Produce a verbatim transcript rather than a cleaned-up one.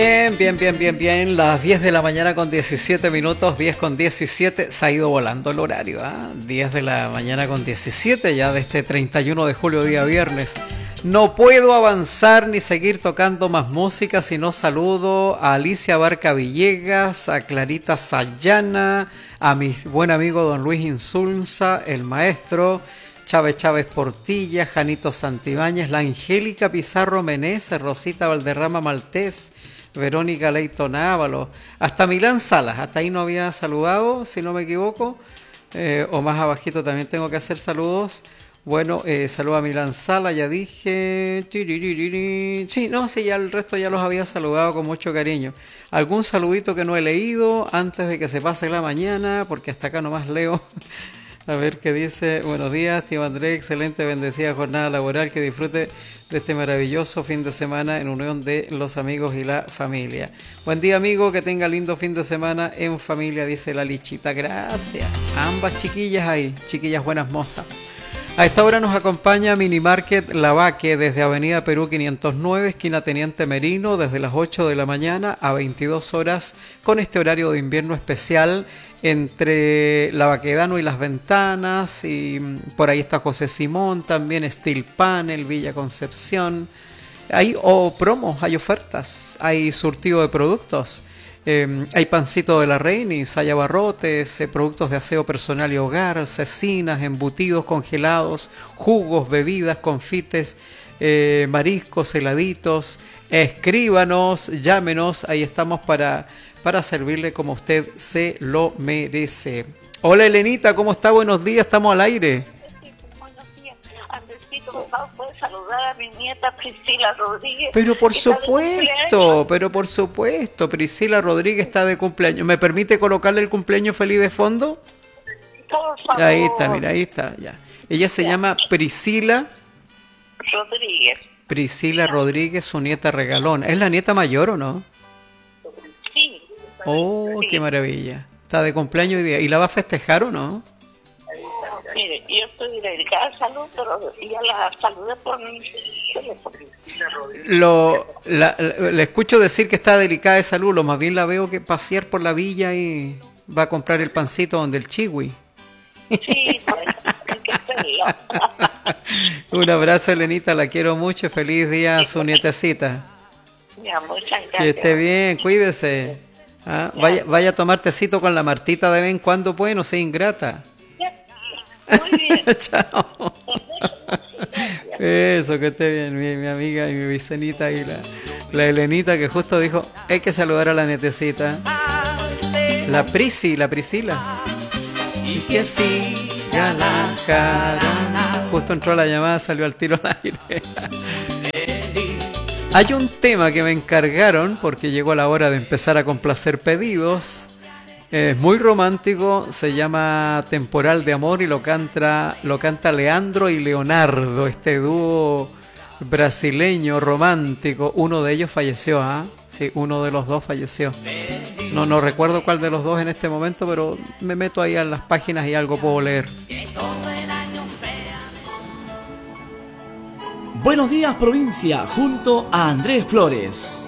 Bien, bien, bien, bien, bien. Las diez de la mañana con diecisiete minutos, diez con diecisiete. Se ha ido volando el horario, ¿ah? ¿eh? diez de la mañana con diecisiete, ya de este treinta y uno de julio, día viernes. No puedo avanzar ni seguir tocando más música si no saludo a Alicia Barca Villegas, a Clarita Sayana, a mi buen amigo don Luis Insulza, el maestro, Chávez Chávez Portilla, Janito Santibáñez, la Angélica Pizarro Meneses, Rosita Valderrama Maltés, Verónica Leighton Ávalo, hasta Milán Salas, hasta ahí no había saludado, si no me equivoco, eh, o más abajito también tengo que hacer saludos. Bueno, eh, saludo a Milán Salas, ya dije, sí, no, sí, ya el resto ya los había saludado con mucho cariño. Algún saludito que no he leído antes de que se pase la mañana, porque hasta acá nomás leo. A ver qué dice. Buenos días, tío Andrés, excelente, bendecida jornada laboral, que disfrute de este maravilloso fin de semana en unión de los amigos y la familia. Buen día, amigo, que tenga lindo fin de semana en familia, dice la Lichita. Gracias. Ambas chiquillas ahí, chiquillas buenas mozas. A esta hora nos acompaña Mini Market Lavaque desde Avenida Perú quinientos nueve, esquina Teniente Merino, desde las ocho de la mañana a veintidós horas, con este horario de invierno especial entre La Baquedano y Las Ventanas, y por ahí está José Simón, también Steel Panel, Villa Concepción. Hay oh, promos, hay ofertas, hay surtido de productos. Eh, hay pancito de la Reinis, hay abarrotes, eh, productos de aseo personal y hogar, cecinas, embutidos congelados, jugos, bebidas, confites, eh, mariscos, heladitos. Escríbanos, llámenos, ahí estamos para, para servirle como usted se lo merece. Hola Elenita, ¿cómo está? Buenos días, estamos al aire. Andresito, por favor, ¿puedes saludar a mi nieta Priscila Rodríguez? Pero por supuesto, pero por supuesto, Priscila Rodríguez está de cumpleaños. ¿Me permite colocarle el cumpleaños feliz de fondo? Por favor. Ahí está, mira, ahí está, ya. Ella se ya. llama Priscila Rodríguez. Priscila Rodríguez, su nieta regalona. ¿Es la nieta mayor o no? Sí. Oh, sí. Qué maravilla. Está de cumpleaños hoy día. ¿Y la va a festejar o no? Mire, yo estoy dedicada a salud, pero ya la saludé por mi teléfono. Lo, la, la, le escucho decir que está delicada de salud, lo más bien la veo que pasear por la villa y va a comprar el pancito donde el chihui. Sí, pues, hay que hacerlo. Un abrazo, Elenita, la quiero mucho, feliz día a su nietecita. Ya, muchas gracias. Que esté bien, cuídese. ¿Ah? Vaya, vaya a tomar tecito con la Martita de vez en cuando, pues, no sea ingrata. Muy bien. Chao. Eso, que esté bien, mi, mi amiga y mi vicenita y la, la Elenita, que justo dijo, hay que saludar a la nietecita. La Prisi, la Priscila. Y que siga la jarana. Justo entró la llamada, salió al tiro al aire. Hay un tema que me encargaron porque llegó la hora de empezar a complacer pedidos. Es muy romántico, se llama Temporal de Amor y lo canta, lo canta Leandro y Leonardo, este dúo brasileño romántico. Uno de ellos falleció, ¿ah? ¿eh? Sí, uno de los dos falleció. No, no recuerdo cuál de los dos en este momento, pero me meto ahí a las páginas y algo puedo leer. Buenos días, provincia, junto a Andrés Flores.